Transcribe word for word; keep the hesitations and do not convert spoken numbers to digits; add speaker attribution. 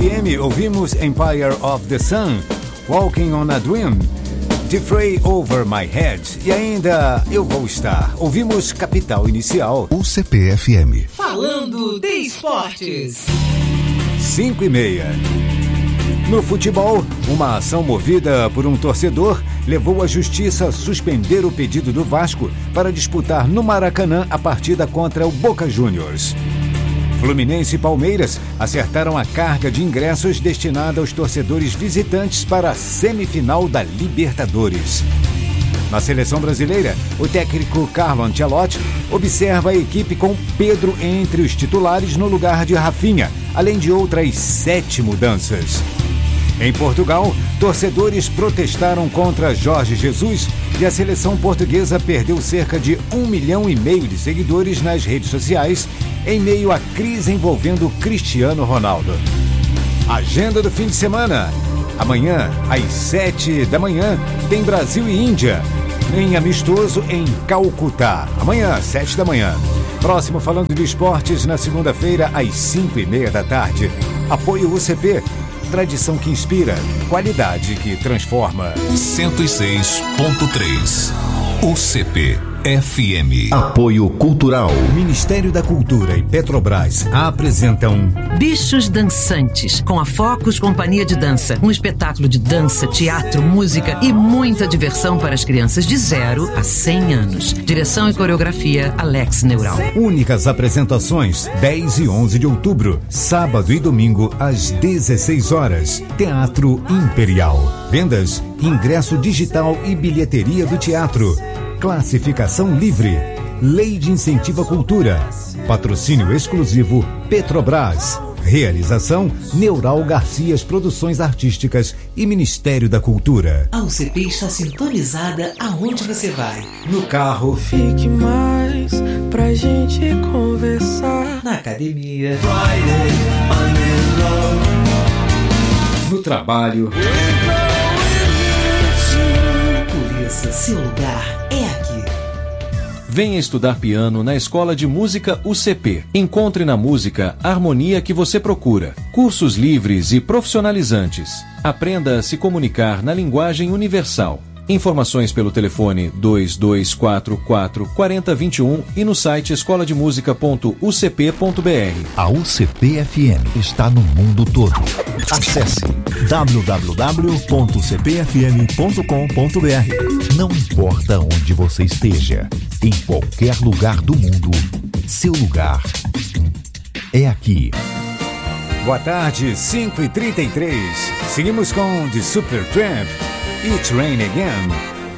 Speaker 1: M, ouvimos Empire of the Sun, Walking on a Dream, The Fray Over My Head e ainda Eu Vou Estar. Ouvimos Capital Inicial.
Speaker 2: U C P F M.
Speaker 3: Falando de esportes.
Speaker 1: cinco e meia. No futebol, uma ação movida por um torcedor levou a justiça a suspender o pedido do Vasco para disputar no Maracanã a partida contra o Boca Juniors. Fluminense e Palmeiras acertaram a carga de ingressos destinada aos torcedores visitantes para a semifinal da Libertadores. Na seleção brasileira, o técnico Carlo Ancelotti observa a equipe com Pedro entre os titulares no lugar de Rafinha, além de outras sete mudanças. Em Portugal, torcedores protestaram contra Jorge Jesus e a seleção portuguesa perdeu cerca de um milhão e meio de seguidores nas redes sociais em meio à crise envolvendo Cristiano Ronaldo. Agenda do fim de semana. Amanhã, às sete da manhã, tem Brasil e Índia, em amistoso em Calcutá. Amanhã, às sete da manhã. Próximo Falando de Esportes, na segunda-feira, às cinco e meia da tarde. Apoio U C P. Tradição que inspira, qualidade que transforma.
Speaker 2: cento e seis ponto três U C P F M. Apoio Cultural.
Speaker 1: Ministério da Cultura e Petrobras apresentam
Speaker 3: Bichos Dançantes, com a Focus Companhia de Dança. Um espetáculo de dança, teatro, música e muita diversão para as crianças de zero a cem anos. Direção e coreografia, Alex Neural.
Speaker 1: Únicas apresentações, dez e onze de outubro, sábado e domingo, às dezesseis horas. Teatro Imperial. Vendas, ingresso digital e bilheteria do teatro. Classificação livre. Lei de Incentivo à Cultura. Patrocínio exclusivo Petrobras. Realização Neural Garcias Produções Artísticas e Ministério da Cultura.
Speaker 3: A U C P está sintonizada aonde você vai.
Speaker 1: No carro.
Speaker 4: Fique mais pra gente conversar.
Speaker 3: Na academia.
Speaker 1: No trabalho.
Speaker 3: Por isso, seu lugar é aqui.
Speaker 5: Venha estudar piano na Escola de Música U C P. Encontre na música a harmonia que você procura. Cursos livres e profissionalizantes. Aprenda a se comunicar na linguagem universal. Informações pelo telefone dois dois quatro quatro, quatro zero dois um e no site escola de música ponto u c p ponto b r.
Speaker 2: A U C P F M está no mundo todo. Acesse w w w ponto u c p f m ponto com ponto b r. Não importa onde você esteja, em qualquer lugar do mundo, seu lugar é aqui.
Speaker 1: Boa tarde, cinco e trinta e três. Seguimos com The Supertramp. It Rain Again.